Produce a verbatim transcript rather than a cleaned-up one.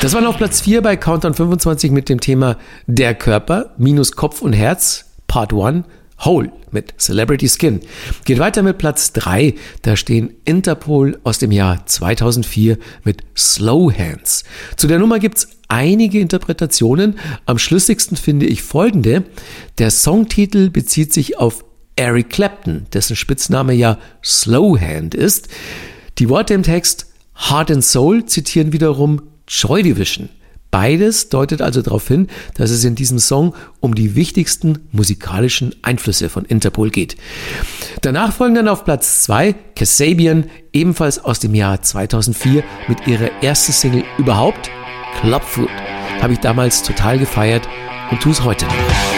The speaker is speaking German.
Das war auf Platz vier bei Countdown fünfundzwanzig mit dem Thema Der Körper minus Kopf und Herz, Part eins, Whole mit Celebrity Skin. Geht weiter mit Platz drei, da stehen Interpol aus dem Jahr zweitausendvier mit Slow Hands. Zu der Nummer gibt's einige Interpretationen, am schlüssigsten finde ich folgende. Der Songtitel bezieht sich auf Eric Clapton, dessen Spitzname ja Slowhand ist. Die Worte im Text Heart and Soul zitieren wiederum Joy Division. Beides deutet also darauf hin, dass es in diesem Song um die wichtigsten musikalischen Einflüsse von Interpol geht. Danach folgen dann auf Platz zwei Kasabian, ebenfalls aus dem Jahr zweitausendvier, mit ihrer ersten Single überhaupt, Club Food. Habe ich damals total gefeiert und tue es heute noch.